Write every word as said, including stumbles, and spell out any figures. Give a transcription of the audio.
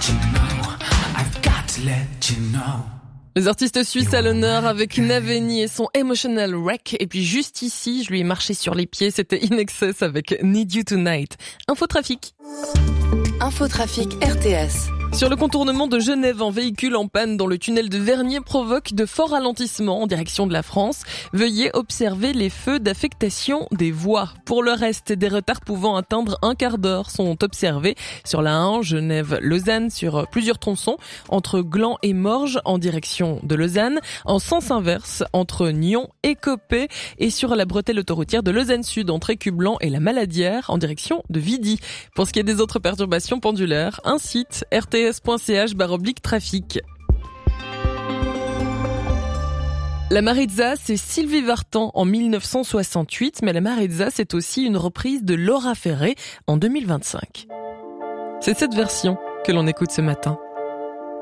you know, I've got to let you know. Les artistes suisses à l'honneur avec Naveni et son Emotional Wreck. Et puis juste ici, je lui ai marché sur les pieds, c'était In Excess avec Need You Tonight. Infotrafic. Infotrafic R T S. Sur le contournement de Genève, un véhicule en panne dans le tunnel de Vernier provoque de forts ralentissements en direction de la France. Veuillez observer les feux d'affectation des voies. Pour le reste, des retards pouvant atteindre un quart d'heure sont observés sur la un Genève-Lausanne sur plusieurs tronçons entre Gland et Morges en direction de Lausanne, en sens inverse entre Nyon et Coppet et sur la bretelle autoroutière de Lausanne Sud entre Écublanc et la Maladière en direction de Vidy. Pour ce qui est des autres perturbations pendulaires, un site R T S point C H barre oblique trafic. La Maritza, c'est Sylvie Vartan en mille neuf cent soixante-huit, mais la Maritza, c'est aussi une reprise de Laura Ferré en deux mille vingt-cinq. C'est cette version que l'on écoute ce matin.